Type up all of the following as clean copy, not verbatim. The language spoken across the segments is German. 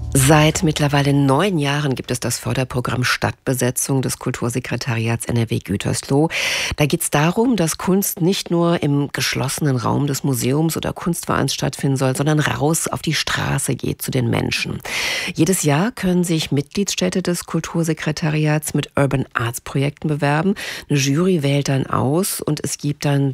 Seit mittlerweile 9 Jahren gibt es das Förderprogramm Stadtbesetzung des Kultursekretariats NRW Gütersloh. Da geht es darum, dass Kunst nicht nur im geschlossenen Raum des Museums oder Kunstvereins stattfinden soll, sondern raus auf die Straße geht zu den Menschen. Jedes Jahr können sich Mitgliedsstädte des Kultursekretariats mit Urban Arts Projekten bewerben. Eine Jury wählt dann aus und es gibt dann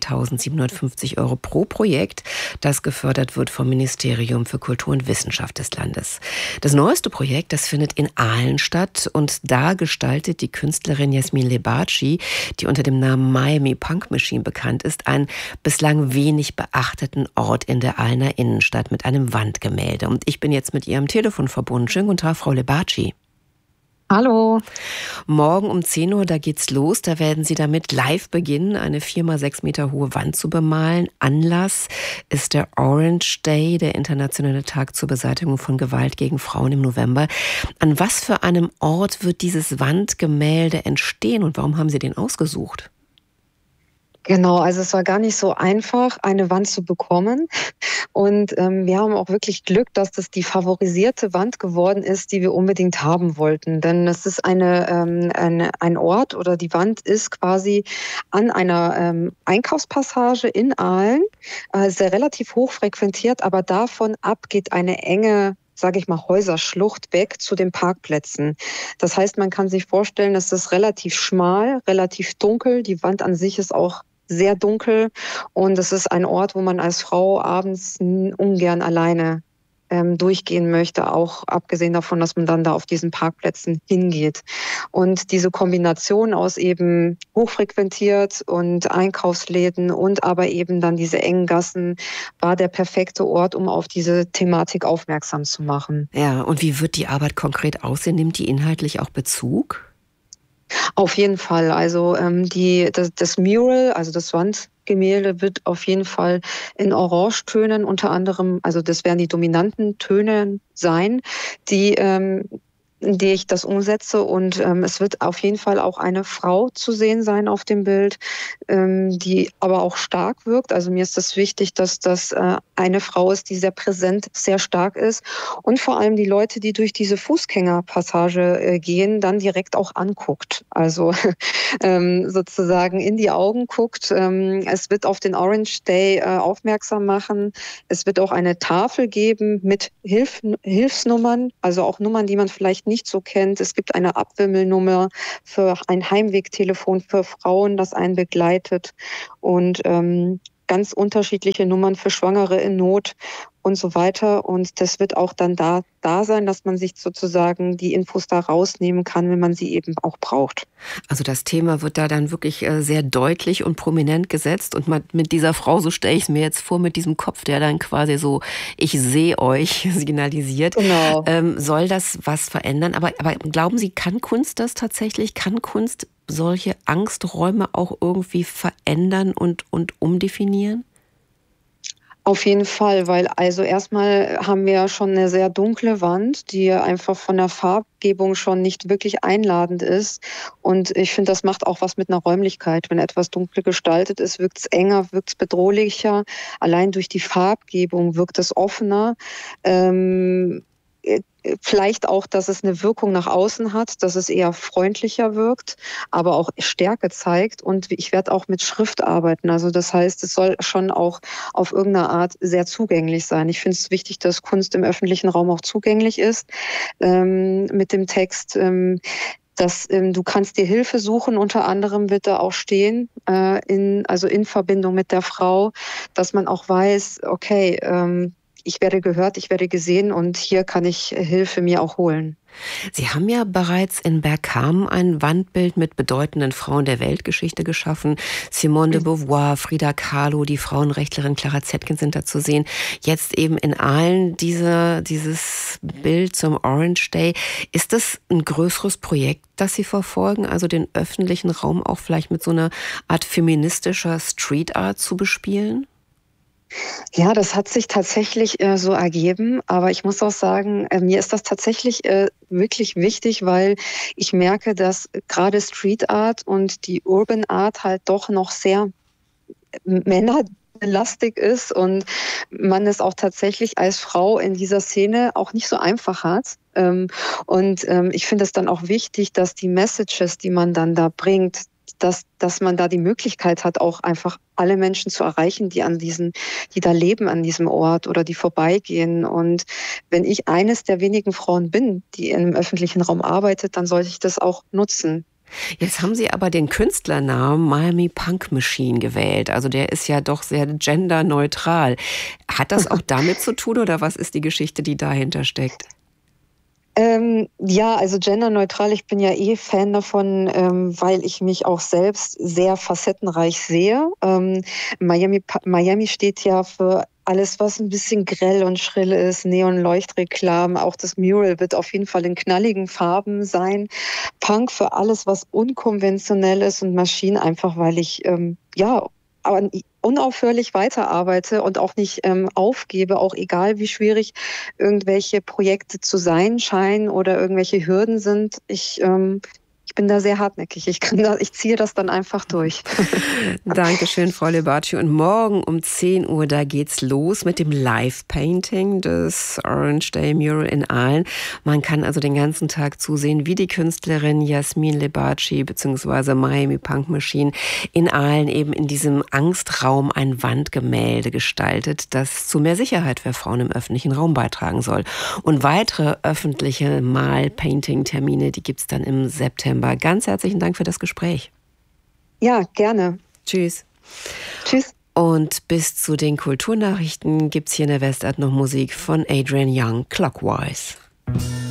3.750 € pro Projekt, das gefördert wird vom Ministerium für Kultur und Wissenschaft des Landes. Das neueste Projekt, das findet in Aalen statt und da gestaltet die Künstlerin Jasmin Lebaci, die unter dem Namen Miami Punk Machine bekannt ist, einen bislang wenig beachteten Ort in der Aalener Innenstadt mit einem Wandgemälde. Und ich bin jetzt mit ihr am Telefon verbunden. Schönen guten Tag, Frau Lebaci. Hallo. Morgen um 10 Uhr, da geht's los. Da werden Sie damit live beginnen, eine 4x6 Meter hohe Wand zu bemalen. Anlass ist der Orange Day, der internationale Tag zur Beseitigung von Gewalt gegen Frauen im November. An was für einem Ort wird dieses Wandgemälde entstehen und warum haben Sie den ausgesucht? Genau, also es war gar nicht so einfach, eine Wand zu bekommen. Und wir haben auch wirklich Glück, dass das die favorisierte Wand geworden ist, die wir unbedingt haben wollten. Denn es ist ein Ort oder die Wand ist quasi an einer Einkaufspassage in Aalen, sehr relativ hoch frequentiert, aber davon ab geht eine enge, sage ich mal, Häuserschlucht weg zu den Parkplätzen. Das heißt, man kann sich vorstellen, es ist relativ schmal, relativ dunkel. Die Wand an sich ist auch sehr dunkel und es ist ein Ort, wo man als Frau abends ungern alleine durchgehen möchte, auch abgesehen davon, dass man dann da auf diesen Parkplätzen hingeht. Und diese Kombination aus eben hochfrequentiert und Einkaufsläden und aber eben dann diese engen Gassen war der perfekte Ort, um auf diese Thematik aufmerksam zu machen. Ja, und wie wird die Arbeit konkret aussehen? Nimmt die inhaltlich auch Bezug? Auf jeden Fall. Also das Mural, also das Wandgemälde, wird auf jeden Fall in Orangetönen unter anderem, also das werden die dominanten Töne sein, in die ich das umsetze. Und es wird auf jeden Fall auch eine Frau zu sehen sein auf dem Bild, die aber auch stark wirkt. Also mir ist das wichtig, dass das eine Frau ist, die sehr präsent, sehr stark ist. Und vor allem die Leute, die durch diese Fußgängerpassage gehen, dann direkt auch anguckt. Also sozusagen in die Augen guckt. Es wird auf den Orange Day aufmerksam machen. Es wird auch eine Tafel geben mit Hilfsnummern, also auch Nummern, die man vielleicht nicht so kennt. Es gibt eine Abwimmelnummer für ein Heimwegtelefon für Frauen, das einen begleitet und ganz unterschiedliche Nummern für Schwangere in Not und so weiter. Und das wird auch dann da sein, dass man sich sozusagen die Infos da rausnehmen kann, wenn man sie eben auch braucht. Also das Thema wird da dann wirklich sehr deutlich und prominent gesetzt. Und mit dieser Frau, so stelle ich es mir jetzt vor, mit diesem Kopf, der dann quasi so, ich sehe euch, signalisiert. Genau. Soll das was verändern? Aber glauben Sie, kann Kunst das tatsächlich? Kann Kunst solche Angsträume auch irgendwie verändern und umdefinieren? Auf jeden Fall, weil also erstmal haben wir ja schon eine sehr dunkle Wand, die einfach von der Farbgebung schon nicht wirklich einladend ist. Und ich finde, das macht auch was mit einer Räumlichkeit. Wenn etwas dunkel gestaltet ist, wirkt es enger, wirkt es bedrohlicher. Allein durch die Farbgebung wirkt es offener. Vielleicht auch, dass es eine Wirkung nach außen hat, dass es eher freundlicher wirkt, aber auch Stärke zeigt. Und ich werde auch mit Schrift arbeiten. Also das heißt, es soll schon auch auf irgendeine Art sehr zugänglich sein. Ich finde es wichtig, dass Kunst im öffentlichen Raum auch zugänglich ist. Mit dem Text, dass du kannst dir Hilfe suchen, unter anderem wird da auch stehen, in Verbindung mit der Frau, dass man auch weiß, okay, ich werde gehört, ich werde gesehen und hier kann ich Hilfe mir auch holen. Sie haben ja bereits in Bergkamen ein Wandbild mit bedeutenden Frauen der Weltgeschichte geschaffen. Simone de Beauvoir, Frida Kahlo, die Frauenrechtlerin Clara Zetkin sind da zu sehen. Jetzt eben in Aalen dieses Bild zum Orange Day. Ist das ein größeres Projekt, das Sie verfolgen? Also den öffentlichen Raum auch vielleicht mit so einer Art feministischer Street Art zu bespielen? Ja, das hat sich tatsächlich so ergeben, aber ich muss auch sagen, mir ist das tatsächlich wirklich wichtig, weil ich merke, dass gerade Street Art und die Urban Art halt doch noch sehr Männer lastig ist und man es auch tatsächlich als Frau in dieser Szene auch nicht so einfach hat. Ich finde es dann auch wichtig, dass die Messages, die man dann da bringt, dass man da die Möglichkeit hat, auch einfach alle Menschen zu erreichen, die da leben an diesem Ort oder die vorbeigehen. Und wenn ich eines der wenigen Frauen bin, die im öffentlichen Raum arbeitet, dann sollte ich das auch nutzen. Jetzt haben Sie aber den Künstlernamen Miami Punk Machine gewählt. Also der ist ja doch sehr genderneutral. Hat das auch damit zu tun oder was ist die Geschichte, die dahinter steckt? Ja, also genderneutral, ich bin ja Fan davon, weil ich mich auch selbst sehr facettenreich sehe. Miami steht ja für alles, was ein bisschen grell und schrill ist, Neon-Leuchtreklamen, auch das Mural wird auf jeden Fall in knalligen Farben sein. Punk für alles, was unkonventionell ist und Maschinen einfach, weil ich aber unaufhörlich weiterarbeite und auch nicht aufgebe, auch egal wie schwierig irgendwelche Projekte zu sein scheinen oder irgendwelche Hürden sind. Ich bin da sehr hartnäckig. Ich ziehe das dann einfach durch. Dankeschön, Frau Lebacci. Und morgen um 10 Uhr, da geht's los mit dem Live-Painting des Orange Day Mural in Aalen. Man kann also den ganzen Tag zusehen, wie die Künstlerin Jasmin Lebacci bzw. Miami Punk Machine in Aalen eben in diesem Angstraum ein Wandgemälde gestaltet, das zu mehr Sicherheit für Frauen im öffentlichen Raum beitragen soll. Und weitere öffentliche Mal-Painting-Termine, die gibt's dann im September. Ganz herzlichen Dank für das Gespräch. Ja, gerne. Tschüss. Tschüss. Und bis zu den Kulturnachrichten gibt's hier in der Westart noch Musik von Adrian Young, Clockwise.